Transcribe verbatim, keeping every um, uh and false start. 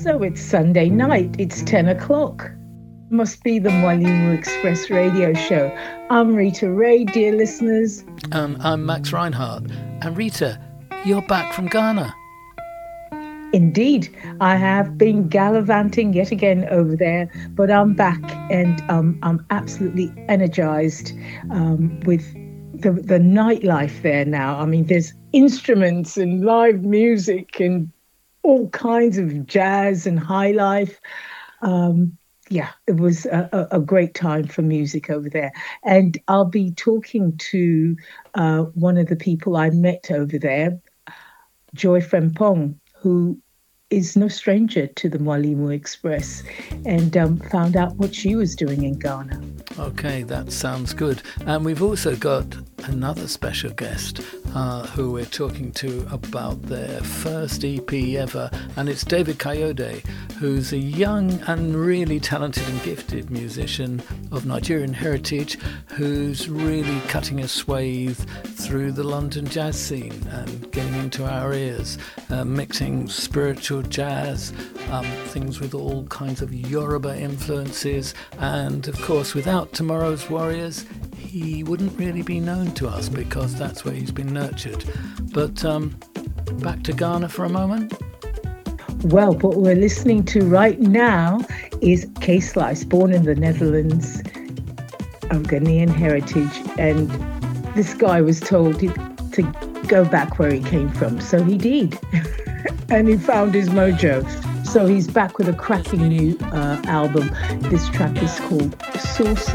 So it's Sunday night. It's ten o'clock. Must be the Mwalimu Express radio show. I'm Rita Ray, dear listeners. And I'm Max Reinhardt. And Rita, you're back from Ghana. Indeed, I have been gallivanting yet again over there, but I'm back and um, I'm absolutely energized um, with the, the nightlife there now. I mean, there's instruments and live music and all kinds of jazz and high life. Um, yeah, it was a, a great time for music over there. And I'll be talking to uh, one of the people I met over there, Joy Frimpong, who is no stranger to the Mwalimu Express, and um, found out what she was doing in Ghana. Okay, that sounds good. And we've also got another special guest uh, who we're talking to about their first E P ever, and it's David Kayode, who's a young and really talented and gifted musician of Nigerian heritage who's really cutting a swathe through the London jazz scene and getting into our ears, uh, mixing spiritual jazz, um, things with all kinds of Yoruba influences, and of course without Tomorrow's Warriors he wouldn't really be known to us because that's where he's been nurtured. But um, back to Ghana for a moment. Well, what we're listening to right now is K Slice, born in the Netherlands, of Ghanaian heritage, and this guy was told to go back where he came from, so he did. And he found his mojo. So he's back with a cracking new uh, album. This track is called Source